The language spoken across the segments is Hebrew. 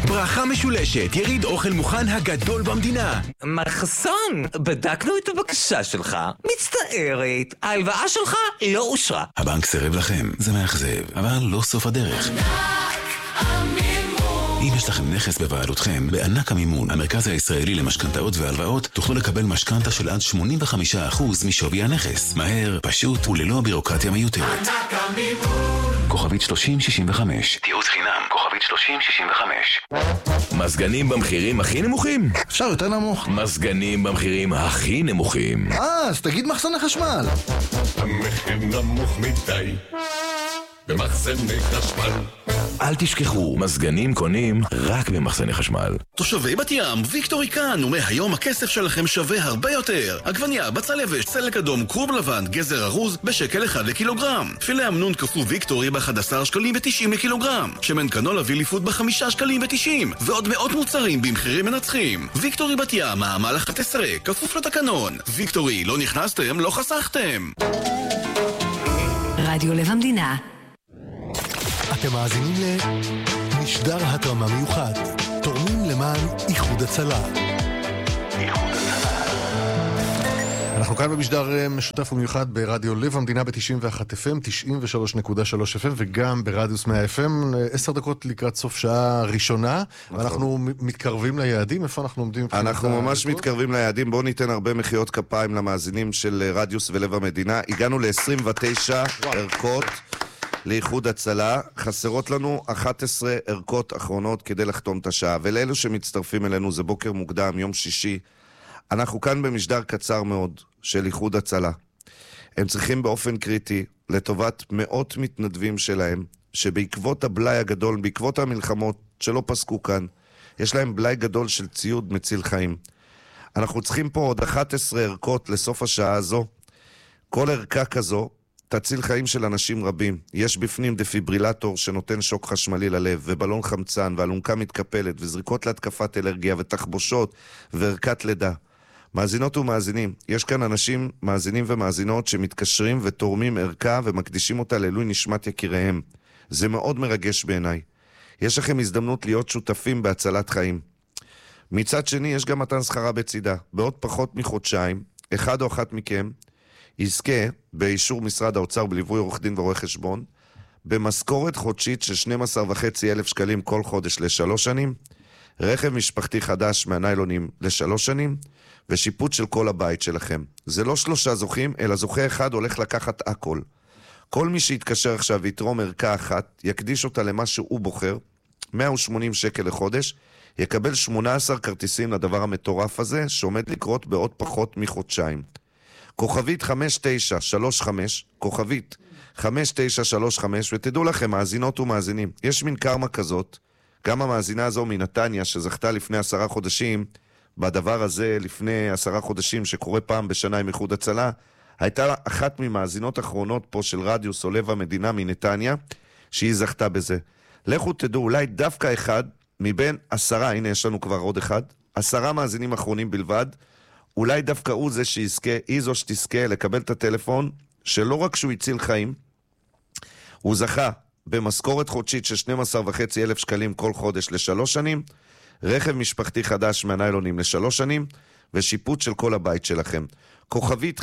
ברכה משולשת, יריד אוכל מוכן הגדול במדינה. מחסון, בדקנו את הבקשה שלך. מצטערת, ההלוואה שלך לא אושרה. הבנק סירב לכם, זה מאכזב, אבל לא סוף הדרך. אם יש לכם נכס בבעלותכם, בענק המימון, המרכז הישראלי למשכנתאות והלוואות, תוכלו לקבל משכנתה של עד 85% משווי הנכס. מהר, פשוט וללא בירוקרטיה מיותרת. ענק המימון. כוכבית 3065. תיעוץ חינם, כוכבית 3065. מזגנים במחירים הכי נמוכים? אפשר יותר נמוך. מזגנים במחירים הכי נמוכים. אז תגיד מחסני חשמל. המחיר נמוך מדי במחסני חשמל. אל תשכחו, מזגנים קונים רק במחסני חשמל. תושבי בת ים, ויקטורי כאן, ומהיום הכסף שלכם שווה הרבה יותר. עגבניה, בצל יבש, סלק אדום, כרוב לבן, גזר ארוז, בשקל 1 לקילוגרם. פילה אמנון קפוא ויקטורי ב-11 שקלים ו-90 לקילוגרם. שמן קנולה ויליפוד ב-5 שקלים ו-90. ועוד מאות מוצרים במחירים מנצחים. ויקטורי בת ים, מעמל 11, כפוף לתקנון. ויקטורי, לא נכנסתם, לא חסכתם. רדיו לב המדינה. אתם מאזינים למשדר התרמה מיוחד, תורמים למען איחוד הצלה. אנחנו כאן במשדר משותף ומיוחד ברדיו לב המדינה ב-91 FM, 93.3 FM וגם ברדיוס 100 FM, 10 דקות לקראת סוף שעה ראשונה, ואנחנו מתקרבים ליעדים. איפה אנחנו עומדים? אנחנו ממש מתקרבים ליעדים. בואו ניתן הרבה מחיאות כפיים למאזינים של רדיוס ולב המדינה. הגענו ל-29 ערכות לאיחוד הצלה, חסרות לנו 11 ערכות אחרונות כדי לחתום את השעה, ולאלו שמצטרפים אלינו זה בוקר מוקדם, יום שישי. אנחנו כאן במשדר קצר מאוד של איחוד הצלה. הם צריכים באופן קריטי לטובת מאות מתנדבים שלהם, שבעקבות הבלי הגדול, בעקבות המלחמות שלא פסקו כאן, יש להם בלי גדול של ציוד מציל חיים. אנחנו צריכים פה עוד 11 ערכות לסוף השעה הזו. כל ערכה כזו תציל חיים של אנשים רבים. יש בפנים דפיברילטור שנותן שוק חשמלי ללב, ובלון חמצן, ואלונקה מתקפלת, וזריקות להתקפת אלרגיה, ותחבושות, וערכת לידה. מאזינות ומאזינים, יש כאן אנשים, מאזינים ומאזינות, שמתקשרים ותורמים ערכה, ומקדישים אותה לעילוי נשמת יקיריהם. זה מאוד מרגש בעיניי. יש לכם הזדמנות להיות שותפים בהצלת חיים. מצד שני, יש גם מתן שכרה בצידה. בעוד פחות מחודשיים, אחד או אחת מכם, יזכה באישור משרד האוצר בליווי עורך דין ורואה חשבון, במשכורת חודשית של 12,500 שקלים כל חודש ל3 שנים, רכב משפחתי חדש מהניילונים ל3 שנים, ושיפוט של כל הבית שלכם. זה לא 3 זוכים, אלא זוכה אחד הולך לקחת הכל. כל מי שיתקשר עכשיו ויתרום ערכה אחת, יקדיש אותה למה שהוא בוחר, 180 שקל לחודש, יקבל 18 כרטיסים לדבר המטורף הזה, שעומד לקרות בעוד פחות מחודשיים. כוכבית 5935, כוכבית 5935, ותדעו לכם, מאזינות ומאזינים, יש מין קרמה כזאת, גם המאזינה הזו מנתניה, שזכתה לפני 10 חודשים, בדבר הזה לפני 10 חודשים, שקורה פעם בשנה עם איחוד הצלה, הייתה אחת ממאזינות אחרונות פה של רדיוס או לב המדינה מנתניה, שהיא זכתה בזה. לכו תדעו, אולי דווקא אחד מבין 10, הנה יש לנו כבר עוד אחד, 10 מאזינים אחרונים בלבד, אולי דווקא הוא זה שיזכה, היא זו שתזכה לקבל את הטלפון, שלא רק שהוא הציל חיים, הוא זכה במשכורת חודשית של 12,500 שקלים כל חודש ל3 שנים, רכב משפחתי חדש מהניילונים ל3 שנים, ושיפוט של כל הבית שלכם. כוכבית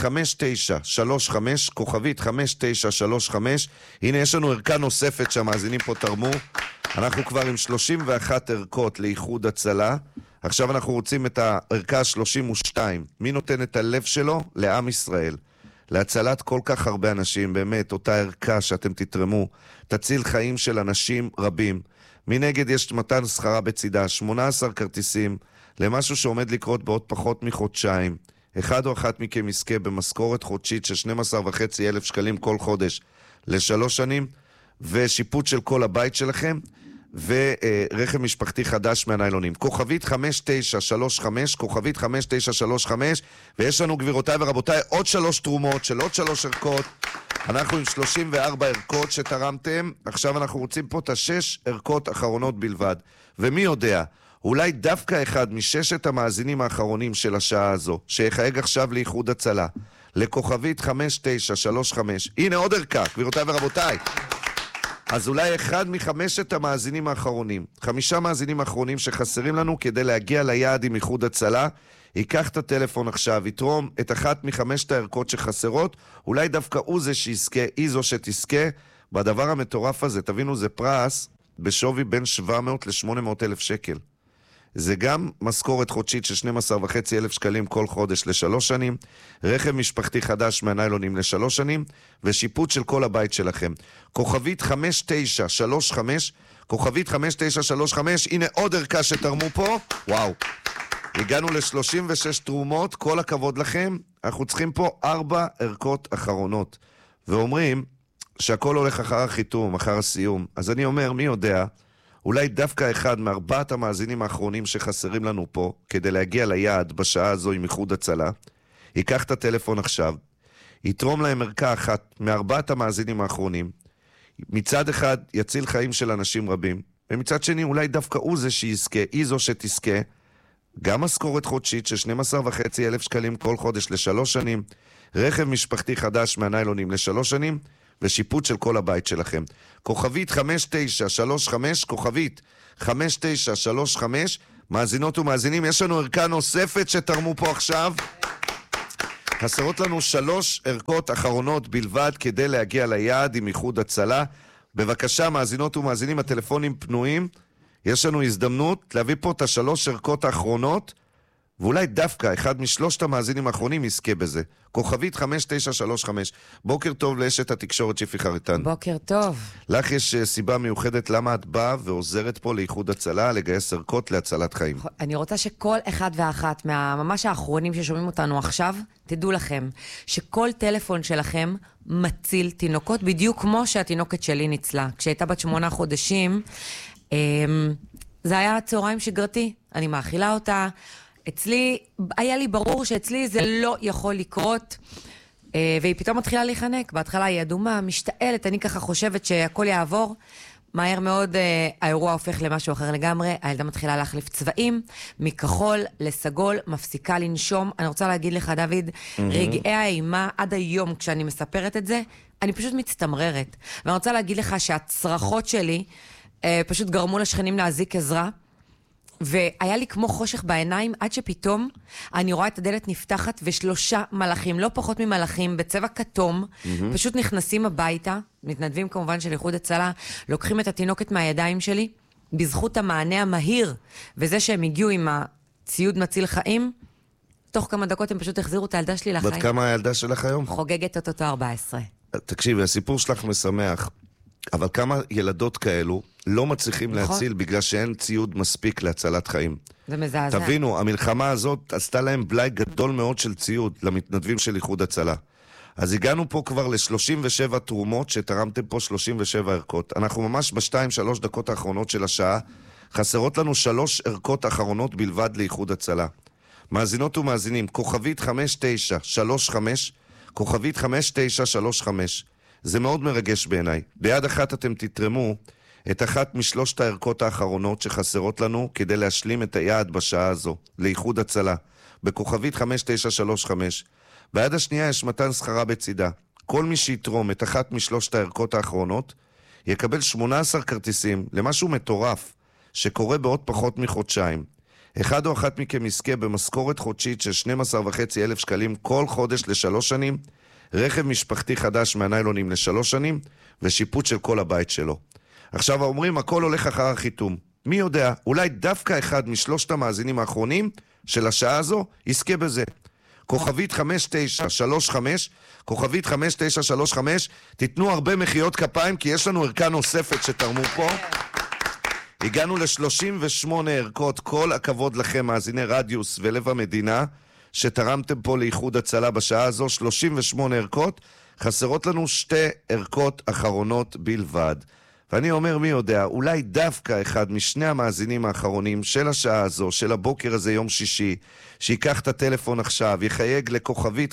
5935, כוכבית 5935, הנה יש לנו ערכה נוספת שהמאזינים פה תרמו, אנחנו כבר עם 31 ערכות לאיחוד הצלה, עכשיו אנחנו רוצים את הערכה 32, מי נותן את הלב שלו? לעם ישראל. להצלת כל כך הרבה אנשים, באמת, אותה ערכה שאתם תתרמו, תציל חיים של אנשים רבים. מנגד יש מתן שכרה בצידה, 18 כרטיסים, למשהו שעומד לקרות בעוד פחות מחודשיים. אחד או אחת מכם יזכה במשכורת חודשית של 12,500 שקלים כל חודש ל3 שנים, ושיפוט של כל הבית שלכם, ורכב משפחתי חדש מהניילונים. כוכבית 5935, כוכבית 5935, ויש לנו גבירותיי ורבותיי עוד 3 תרומות של עוד 3 ערכות. אנחנו עם 34 ערכות שתרמתם, עכשיו אנחנו רוצים פה את 6 ערכות אחרונות בלבד. ומי יודע, אולי דווקא אחד מ6 המאזינים האחרונים של השעה הזו, שיחייג עכשיו לאיחוד הצלה, לכוכבית 5935, הנה עוד ערכה, גבירותיי ורבותיי. אז אולי אחד מחמשת המאזינים האחרונים, 5 מאזינים האחרונים שחסרים לנו כדי להגיע ליעד עם איחוד הצלה, ייקח את הטלפון עכשיו, יתרום את אחת מחמשת הערכות שחסרות, אולי דווקא הוא זה שיזכה, היא זו שתזכה, בדבר המטורף הזה, תבינו, זה פרס בשווי בין 700 ל-800 אלף שקל. זה גם משכורת חודשית של 12,500 שקלים כל חודש ל3 שנים, רכב משפחתי חדש מהניילונים ל3 שנים, ושיפוט של כל הבית שלכם. כוכבית 5935, כוכבית 5935, הנה עוד ערכה שתרמו פה, וואו. הגענו ל36 תרומות, כל הכבוד לכם, אנחנו צריכים פה 4 ערכות אחרונות. ואומרים שהכל הולך אחר החיתום, אחר הסיום. אז אני אומר, מי יודע, אולי דווקא אחד מ4 המאזינים האחרונים שחסרים לנו פה, כדי להגיע ליעד בשעה הזו עם איחוד הצלה, ייקח את הטלפון עכשיו, יתרום להם ערכה אחת מ4 המאזינים האחרונים, מצד אחד יציל חיים של אנשים רבים, ומצד שני אולי דווקא הוא זה שיזכה, היא זו שתזכה, גם משכורת חודשית של 12,500 שקלים כל חודש ל3 שנים, רכב משפחתי חדש מהניילונים ל3 שנים, ושיפוט של כל הבית שלכם. כוכבית 5935, כוכבית 5935, מאזינות ומאזינים, יש לנו ערכה נוספת שתרמו פה עכשיו. חסרות לנו 3 ערכות אחרונות בלבד כדי להגיע ליעד עם איחוד הצלה. בבקשה, מאזינות ומאזינים, הטלפונים פנויים. יש לנו הזדמנות להביא פה את 3 ערכות האחרונות, ואולי דווקא אחד מ3 המאזינים האחרונים יזכה בזה. כוכבית 5935. בוקר טוב לאשת התקשורת שיפי חריטן. בוקר טוב. לך יש סיבה מיוחדת למה את באה ועוזרת פה לאיחוד הצלה, לגייס ערכות להצלת חיים. אני רוצה שכל אחד ואחת ממש האחרונים ששומעים אותנו עכשיו, תדעו לכם שכל טלפון שלכם מציל תינוקות, בדיוק כמו שהתינוקת שלי ניצלה. כשהייתה בת 8 חודשים, זה היה צהריים שגרתי. אני מאכילה אותה. אצלי, היה לי ברור שאצלי זה לא יכול לקרות, והיא פתאום מתחילה להיחנק. בהתחלה היא אדומה, משתעלת, אני ככה חושבת שהכל יעבור. מהר מאוד האירוע הופך למשהו אחר לגמרי, הילדה מתחילה להחליף צבעים, מכחול לסגול, מפסיקה לנשום. אני רוצה להגיד לך, דוד, רגעי האימה עד היום כשאני מספרת את זה, אני פשוט מצטמררת. ואני רוצה להגיד לך שהצרחות שלי פשוט גרמו לשכנים להזיק עזרה, והיה לי כמו חושך בעיניים, עד שפתאום אני רואה את הדלת נפתחת, ו3 מלאכים, לא פחות ממלאכים, בצבע כתום, פשוט נכנסים הביתה, מתנדבים כמובן של איחוד הצלה, לוקחים את התינוקת מהידיים שלי, בזכות המענה המהיר, וזה שהם הגיעו עם הציוד מציל חיים, תוך כמה דקות הם פשוט החזירו את הילדה שלי לחיים. בת כמה הילדה שלך היום? חוגגת אותו 14. תקשיבי, הסיפור שלך משמח, אבל כמה ילדות כאלו לא מצליחים להציל בגלל שאין ציוד מספיק להצלת חיים. זה מזעזע. תבינו, המלחמה הזאת עשתה להם בלאי גדול מאוד של ציוד למתנדבים של איחוד הצלה. אז הגענו פה כבר ל37 תרומות שתרמתם פה 37 ערכות. אנחנו ממש ב2-3 דקות האחרונות של השעה. חסרות לנו 3 ערכות אחרונות בלבד לאיחוד הצלה. מאזינות ומאזינים, כוכבית 5935, כוכבית 5935. זה מאוד מרגש בעיניי. ביד אחת אתם תתרמו את אחת מ3 הערכות האחרונות שחסרות לנו כדי להשלים את היעד בשעה הזו, לאיחוד הצלה, בכוכבית 5935. ביד השנייה יש מתן שכרה בצידה. כל מי שיתרום את אחת מ3 הערכות האחרונות, יקבל 18 כרטיסים למשהו מטורף, שקורה בעוד פחות מחודשיים. אחד או אחת מכם יזכה במשכורת חודשית של 12,500 שקלים כל חודש ל3 שנים, רכב משפחתי חדש מהניילונים ל3 שנים, ושיפוט של כל הבית שלו. עכשיו אומרים, הכל הולך אחר החיתום. מי יודע, אולי דווקא אחד מ3 המאזינים האחרונים של השעה הזו יזכה בזה. כוכבית 5935, כוכבית 5935, תיתנו הרבה מחיאות כפיים, כי יש לנו ערכה נוספת שתרמו פה. הגענו ל38 ערכות, כל הכבוד לכם, מאזיני רדיוס ולב המדינה, שתרמתם פה לאיחוד הצלה בשעה הזו, 38 ערכות, חסרות לנו 2 ערכות אחרונות בלבד. ואני אומר, מי יודע, אולי דווקא אחד מ2 המאזינים האחרונים של השעה הזו, של הבוקר הזה יום שישי, שיקח את הטלפון עכשיו, יחייג לכוכבית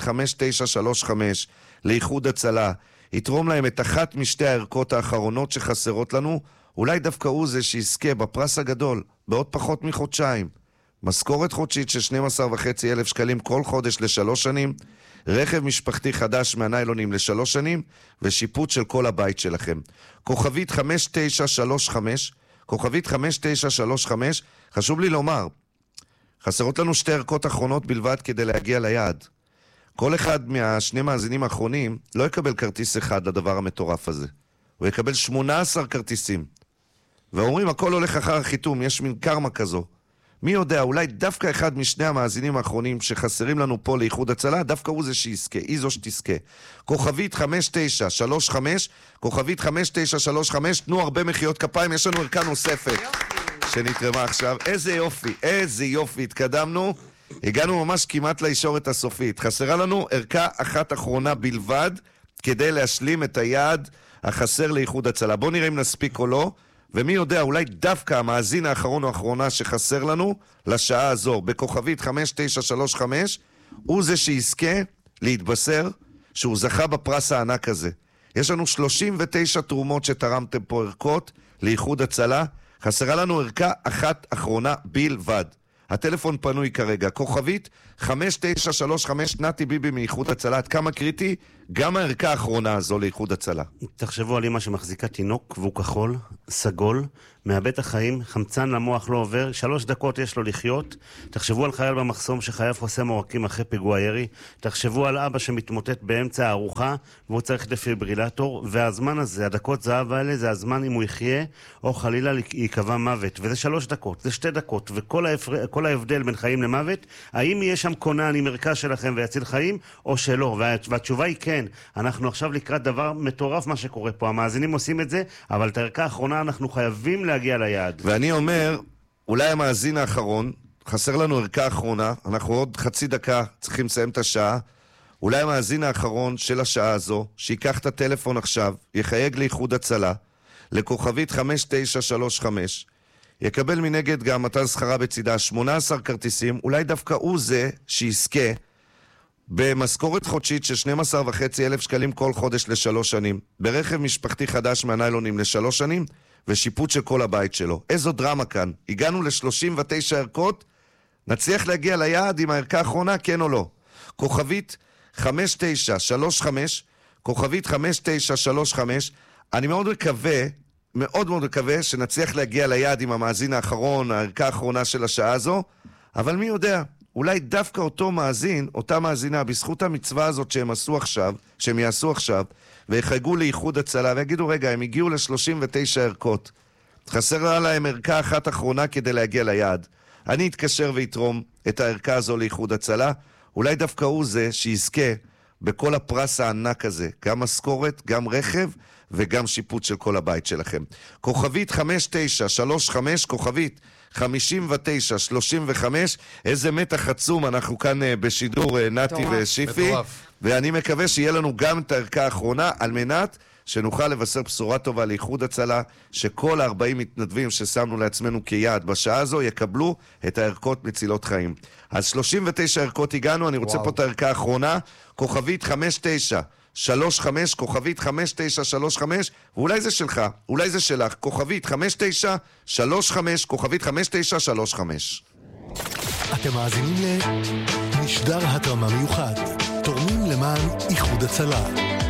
5935 לאיחוד הצלה, יתרום להם את אחת מ2 הערכות האחרונות שחסרות לנו, אולי דווקא הוא זה שיזכה בפרס הגדול, בעוד פחות מחודשיים. משכורת חודשית של 12,500 שקלים כל חודש ל3 שנים, רכב משפחתי חדש מהניילונים ל3 שנים, ושיפוט של כל הבית שלכם. כוכבית 5935, כוכבית 5935, חשוב לי לומר, חסרות לנו 2 ערכות אחרונות בלבד כדי להגיע ליעד. כל אחד מהשני מאזינים האחרונים לא יקבל כרטיס אחד לדבר המטורף הזה. הוא יקבל 18 כרטיסים. ואומרים, הכל הולך אחר החיתום, יש מין קרמה כזו. מי יודע, אולי דווקא אחד משני המאזינים האחרונים שחסרים לנו פה לאיחוד הצלה, דווקא הוא זה שיזכה, היא זו שתזכה. כוכבית 5935, כוכבית 5935, תנו הרבה מחיאות כפיים, יש לנו ערכה נוספת שנתרמה עכשיו. איזה יופי, התקדמנו, הגענו ממש כמעט לישורת הסופית. חסרה לנו ערכה אחת אחרונה בלבד, כדי להשלים את היעד החסר לאיחוד הצלה. בואו נראה אם נספיק או לא. ומי יודע, אולי דווקא המאזין האחרון או האחרונה שחסר לנו לשעה הזו, בכוכבית 5935, הוא זה שיזכה להתבשר שהוא זכה בפרס הענק הזה. יש לנו 39 תרומות שתרמתם פה ערכות לאיחוד הצלה, חסרה לנו ערכה אחת אחרונה בלבד. הטלפון פנוי כרגע, כוכבית 5935, נתי ביבי מאיחוד הצלה. עד כמה קריטי גם הערכה האחרונה הזו לאיחוד הצלה. תחשבו על אמא שמחזיקה תינוק והוא כחול, סגול, מאבד את החיים, חמצן למוח לא עובר, 3 דקות יש לו לחיות. תחשבו על חייל במחסום שחייב חוסם עורקים אחרי פיגוע ירי. תחשבו על אבא שמתמוטט באמצע הארוחה והוא צריך דפיברילטור, והזמן הזה, הדקות זהב האלה, זה הזמן אם הוא יחיה או חלילה יקבע מוות. וזה 3 דקות, זה 2 דקות, וכל ההבדל בין חיים למוות, האם יהיה שם כונן עם ערכה שלכם ויציל חיים או שלא? והתשובה היא כן. אנחנו עכשיו לקראת דבר מטורף מה שקורה פה. המאזינים עושים את זה, אבל את הערכה האחרונה אנחנו חייבים להגיע ליעד. ואני אומר, אולי המאזין האחרון, חסר לנו ערכה אחרונה, אנחנו עוד חצי דקה צריכים לסיים את השעה, אולי המאזין האחרון של השעה הזו, שיקח את הטלפון עכשיו, יחייג לאיחוד הצלה, לכוכבית 5935, יקבל מנגד גם מתן שכרה בצידה 18 כרטיסים, אולי דווקא הוא זה שיזכה במשכורת חודשית של 12,500 שקלים כל חודש ל3 שנים, ברכב משפחתי חדש מהניילונים ל3 שנים, ושיפוט של כל הבית שלו. איזו דרמה כאן. הגענו ל39 ערכות, נצליח להגיע ליעד עם הערכה האחרונה, כן או לא. כוכבית 5935, כוכבית 5935, אני מאוד מקווה שנצליח להגיע ליעד עם המאזין האחרון, הערכה האחרונה של השעה הזו, אבל מי יודע, אולי דווקא אותו מאזין, אותה מאזינה, בזכות המצווה הזאת שהם יעשו עכשיו, ויחגו לאיחוד הצלה, ויגידו, רגע, הם הגיעו ל39 ערכות. חסרה להם ערכה אחת אחרונה כדי להגיע ליעד. אני אתקשר ויתרום את הערכה הזו לאיחוד הצלה, אולי דווקא הוא זה שיזכה בכל הפרס הענק הזה, גם משכורת, גם רכב, וגם שיפוט של כל הבית שלכם. כוכבית 5935, כוכבית 5935, איזה מתח עצום, אנחנו כאן בשידור נתי ושיפי, ואני מקווה שיהיה לנו גם את הערכה האחרונה, על מנת שנוכל לבשר בשורה טובה לאיחוד הצלה, שכל 40 מתנדבים ששמנו לעצמנו כיעד בשעה הזו, יקבלו את הערכות מצילות חיים. אז 39 ערכות הגענו, אני רוצה פה את הערכה האחרונה, כוכבית 5935, כוכבית 5935, ואולי זה שלך, אולי זה שלך, כוכבית 5935, כוכבית 5935. אתם מאזינים למשדר התרמה מיוחד, תורמים למען איחוד הצלה.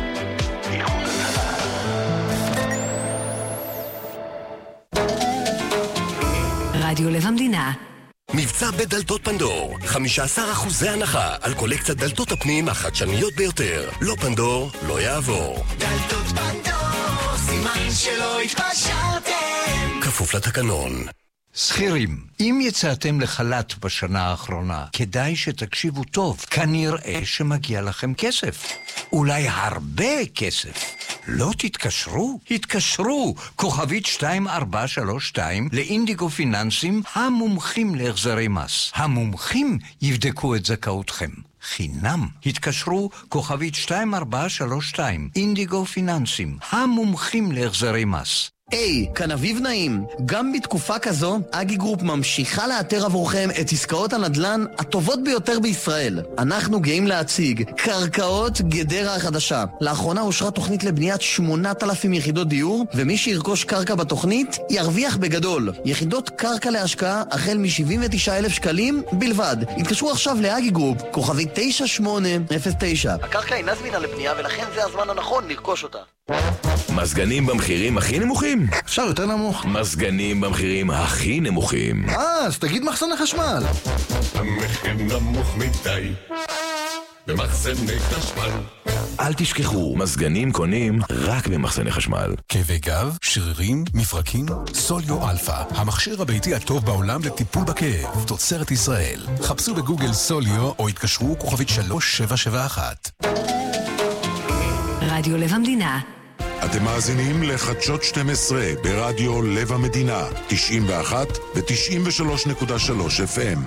רדיו לב המדינה. מבצע בדלתות פנדור, 15% הנחה על קולקציית דלתות הפנים החדשניות ביותר. לא פנדור, לא יעבור. דלתות פנדור, סימן שלא התפשרתם. כפוף לתקנון. שכירים, אם יצאתם לחל"ת בשנה האחרונה, כדאי שתקשיבו טוב. כנראה שמגיע לכם כסף. אולי הרבה כסף. לא תתקשרו? התקשרו. כוכבית 2432 לאינדיגו פיננסים, המומחים להחזרי מס. המומחים יבדקו את זכאותכם. חינם. התקשרו כוכבית 2432 אינדיגו פיננסים, המומחים להחזרי מס. היי, כאן אביב נעים. גם בתקופה כזו, אגי גרופ ממשיכה לאתר עבורכם את עסקאות הנדל"ן הטובות ביותר בישראל. אנחנו גאים להציג קרקעות גדרה החדשה. לאחרונה אושרה תוכנית לבניית 8,000 יחידות דיור, ומי שירכוש קרקע בתוכנית ירוויח בגדול. יחידות קרקע להשקעה החל מ-79,000 שקלים בלבד. התקשרו עכשיו לאגי גרופ, כוכבי 9809. הקרקע אינה זמינה לבנייה ולכן זה הזמן הנכון לרכוש אותה. מזגנים במחירים הכי נמוכים? אפשר יותר נמוך. מזגנים במחירים הכי נמוכים. אז תגיד מחסן החשמל. המחיר נמוך מדי במחסני חשמל. אל תשכחו, מזגנים קונים רק במחסני חשמל. כאבי גב, שרירים, מפרקים, סוליו אלפא, המכשיר הביתי הטוב בעולם לטיפול בכאב, תוצרת ישראל. חפשו בגוגל סוליו או התקשרו כוכבית 3771. רדיו לב המדינה. אתם מאזינים לחדשות 12 ברדיו לב המדינה, 91 ו-93.3 FM.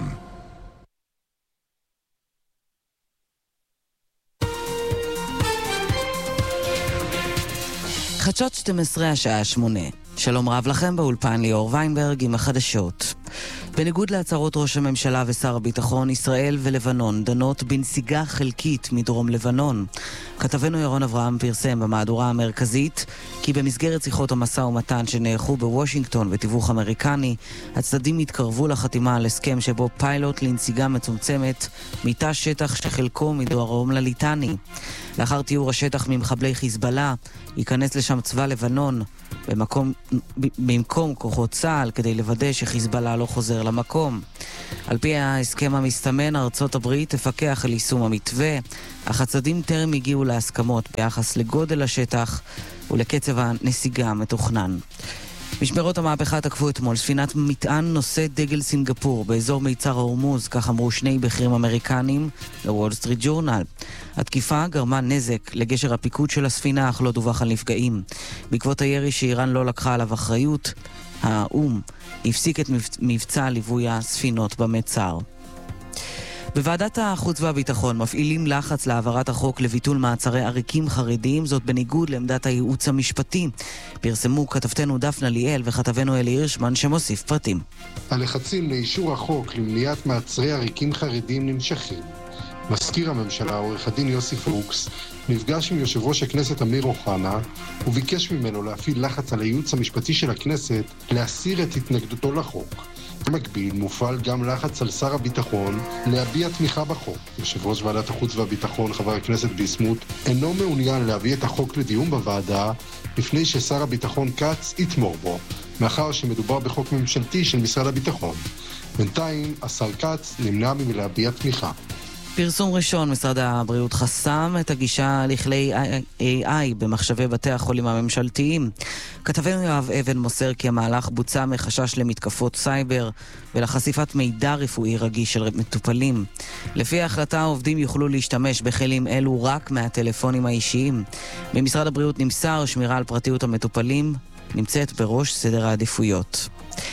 חדשות 12 השעה 8. שלום רב לכם, באולפן ליאור ויינברג עם החדשות. בניגוד להצהרות ראש הממשלה ושר הביטחון, ישראל ולבנון דנות בנסיגה חלקית מדרום לבנון. כתבנו ירון אברהם פרסם במהדורה המרכזית כי במסגרת שיחות המשא ומתן שנערכו בוושינגטון בתיווך אמריקני, הצדדים התקרבו לחתימה על הסכם שבו פיילוט לנסיגה מצומצמת מתא שטח שחלקו מדרום לליטני. לאחר תיאור השטח ממחבלי חיזבאללה, ייכנס לשם צבא לבנון במקום כוחות צה"ל כדי לוודא שחיזבאללה לא חוזר למקום. על פי ההסכם המסתמן, ארצות הברית תפקח על יישום המתווה, אך הצדדים טרם הגיעו להסכמות ביחס לגודל השטח ולקצב הנסיגה המתוכנן. משמרות המהפכה תקפו אתמול ספינת מטען נושא דגל סינגפור באזור מיצר הורמוז, כך אמרו שני בכירים אמריקנים לוול סטריט ג'ורנל. התקיפה גרמה נזק לגשר הפיקוד של הספינה, אך לא דווח על נפגעים. בעקבות הירי שאיראן לא לקחה עליו אחריות, האום הפסיק את מבצע ליווי הספינות במצר. בוועדת החוץ והביטחון מפעילים לחץ להעברת החוק לביטול מעצרי עריקים חרדיים, זאת בניגוד לעמדת הייעוץ המשפטי. פרסמו כתבתנו דפנה ליאל וכתבנו אלי הירשמן שמוסיף פרטים. הלחצים לאישור החוק למניעת מעצרי עריקים חרדיים נמשכים. מזכיר הממשלה, עורך הדין יוסי פוקס, נפגש עם יושב ראש הכנסת אמיר אוחנה וביקש ממנו להפעיל לחץ על הייעוץ המשפטי של הכנסת להסיר את התנגדותו לחוק. במקביל מופעל גם לחץ על שר הביטחון להביע תמיכה בחוק. יושב ראש ועדת החוץ והביטחון, חבר הכנסת ביסמוט, אינו מעוניין להביא את החוק לדיון בוועדה לפני ששר הביטחון קץ יתמוך בו, מאחר שמדובר בחוק ממשלתי של משרד הביטחון. בינתיים, השר קץ נמנע מלהביע תמיכה. פרסום ראשון, משרד הבריאות חסם את הגישה לכלי AI במחשבי בתי החולים הממשלתיים. כתבנו יואב אבן מוסר כי המהלך בוצע מחשש למתקפות סייבר ולחשיפת מידע רפואי רגיש של מטופלים. לפי ההחלטה, העובדים יוכלו להשתמש בכלים אלו רק מהטלפונים האישיים. במשרד הבריאות נמסר שמירה על פרטיות המטופלים נמצאת בראש סדר העדיפויות.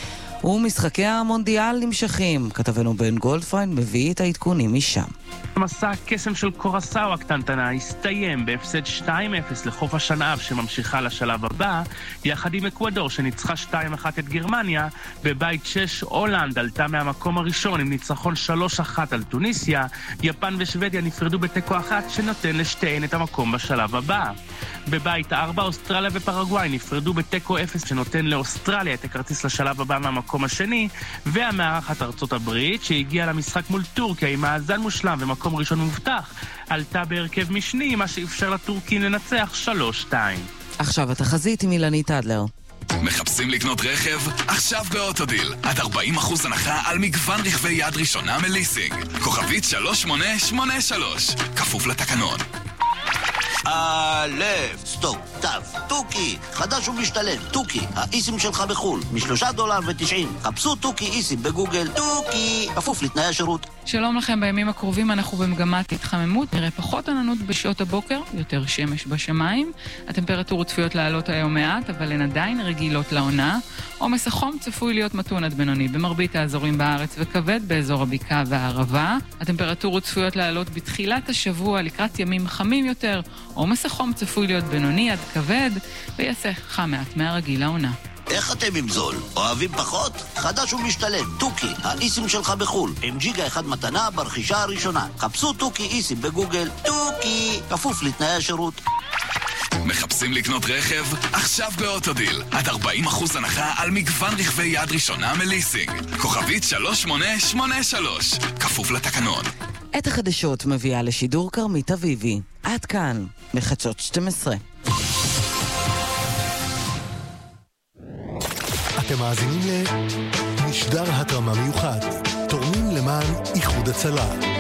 ומשחקי המונדיאל נמשכים. כתבנו בן גולדפריין מביא את העדכונים משם. מסע הקסם של קורסאו הקטנטנה הסתיים בהפסד 2-0 לחוף השנהב שממשיכה לשלב הבא, יחד עם אקוודור שניצחה 2-1 את גרמניה. בבית 6 הולנד עלתה מהמקום הראשון עם ניצחון 3-1 על טוניסיה. יפן ושוודיה נפרדו בתיקו 1 שנותן לשתיהן את המקום בשלב הבא. בבית 4 אוסטרליה ופרגוואי נפרדו בתיקו 0 שנותן לאוסטרליה את הכרטיס לשלב הבא מהמקום השני. והמארחת ארצות הברית שהגיעה למשחק מול טורקיה עם מאזן מושלם ומקום ראשון מובטח עלתה בהרכב משני, מה שאפשר לטורקים לנצח 3-2. עכשיו התחזית עם אילנית אדלר. מחפשים לקנות רכב? עכשיו באוטודיל. עד 40% הנחה על מגוון רכבי יד ראשונה מליסינג. כוכבית 3883. כפוף לתקנון. סטופ, תו, טוקי, חדש ומשתלם, טוקי, האיסים שלך בחול, $3.90. חפשו טוקי איסים בגוגל, טוקי, כפוף לתנאי השירות. שלום לכם, בימים הקרובים אנחנו במגמת התחממות, נראה פחות עננות בשעות הבוקר, יותר שמש בשמיים, הטמפרטורות צפויות לעלות היום מעט, אבל הן עדיין רגילות לעונה. עומס החום צפוי להיות מתון עד בינוני במרבית האזורים בארץ וכבד באזור הבקעה והערבה. הטמפרטורות צפויות לעלות בתחילת השבוע לקראת ימים חמים יותר, עומס החום צפוי להיות בינוני עד כבד, ויעשה חם מעט מהרגיל לעונה. איך אתם עם זול? אוהבים פחות? חדש ומשתלם, טוקי, האיסים שלך בחול, עם ג'יגה אחד מתנה ברכישה הראשונה. חפשו טוקי איסים בגוגל, טוקי, כפוף לתנאי השירות. מחפשים לקנות רכב? עכשיו באוטודיל. עד 40% הנחה על מגוון רכבי יד ראשונה מליסינג. כוכבית 3883. כפוף לתקנון. את החדשות מביאה לשידור כרמית אביבי. עד כאן, בחדשות 12. אתם מאזינים למשדר התרמה מיוחד. תורמים למען איחוד הצלה.